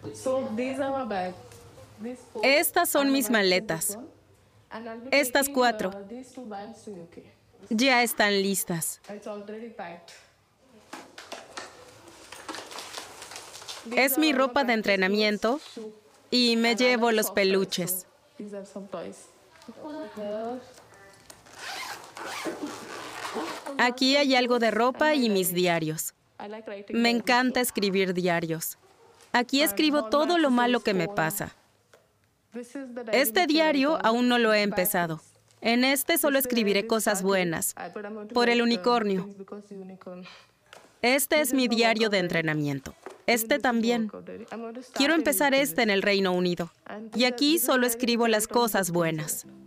Estas son mis maletas. Estas 4 ya están listas. Es mi ropa de entrenamiento y me llevo los peluches. Aquí hay algo de ropa y mis diarios. Me encanta escribir diarios. Aquí escribo todo lo malo que me pasa. Este diario aún no lo he empezado. En este solo escribiré cosas buenas, por el unicornio. Este es mi diario de entrenamiento. Este también. Quiero empezar este en el Reino Unido. Y aquí solo escribo las cosas buenas.